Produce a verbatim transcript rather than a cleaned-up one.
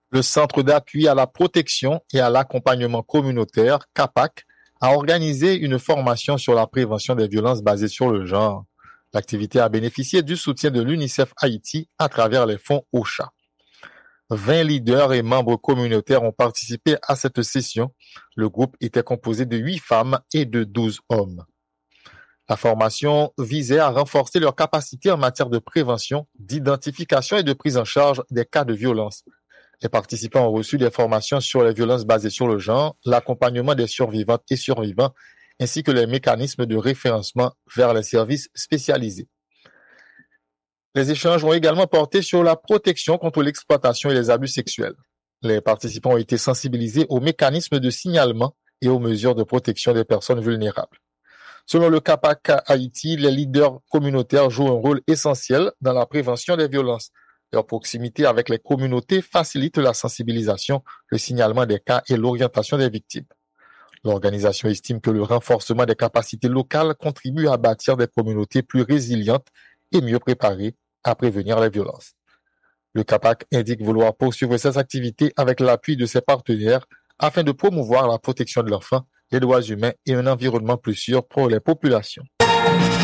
Le Centre d'appui à la protection et à l'accompagnement communautaire, CAPAC, a organisé une formation sur la prévention des violences basées sur le genre. L'activité a bénéficié du soutien de l'UNICEF Haïti à travers les fonds OCHA. vingt leaders et membres communautaires ont participé à cette session. Le groupe était composé de huit femmes et de douze hommes. La formation visait à renforcer leurs capacités en matière de prévention, d'identification et de prise en charge des cas de violence. Les participants ont reçu des formations sur les violences basées sur le genre, l'accompagnement des survivantes et survivants, ainsi que les mécanismes de référencement vers les services spécialisés. Les échanges ont également porté sur la protection contre l'exploitation et les abus sexuels. Les participants ont été sensibilisés aux mécanismes de signalement et aux mesures de protection des personnes vulnérables. Selon le CAPAC Haïti, les leaders communautaires jouent un rôle essentiel dans la prévention des violences. Leur proximité avec les communautés facilite la sensibilisation, le signalement des cas et l'orientation des victimes. L'organisation estime que le renforcement des capacités locales contribue à bâtir des communautés plus résilientes et mieux préparées à prévenir les violences. Le CAPAC indique vouloir poursuivre ces activités avec l'appui de ses partenaires afin de promouvoir la protection de l'enfant, les droits humains et un environnement plus sûr pour les populations.